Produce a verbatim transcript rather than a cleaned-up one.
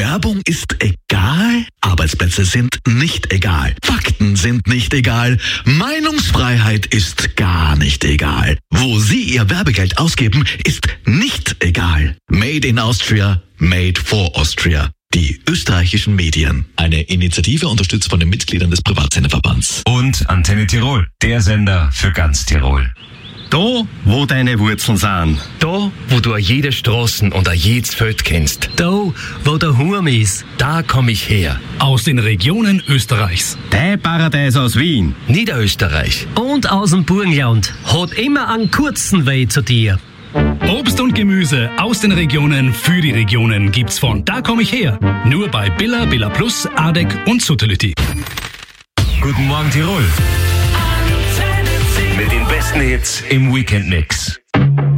Werbung ist egal, Arbeitsplätze sind nicht egal, Fakten sind nicht egal, Meinungsfreiheit ist gar nicht egal. Wo Sie Ihr Werbegeld ausgeben, ist nicht egal. Made in Austria, made for Austria. Die österreichischen Medien. Eine Initiative unterstützt von den Mitgliedern des Privatsenderverbands. Und Antenne Tirol, der Sender für ganz Tirol. Da, wo deine Wurzeln sind. Da, wo du jede Straßen und jedes Feld kennst. Da, wo der Hurm ist. Da komme ich her. Aus den Regionen Österreichs. Dein Paradies aus Wien. Niederösterreich. Und aus dem Burgenland. Hat immer einen kurzen Weg zu dir. Obst und Gemüse aus den Regionen für die Regionen gibt's von Da komm ich her. Nur bei Billa, Billa Plus, Adek und Sutterlütti. Guten Morgen Tirol. Mit den besten Hits im Weekend-Mix.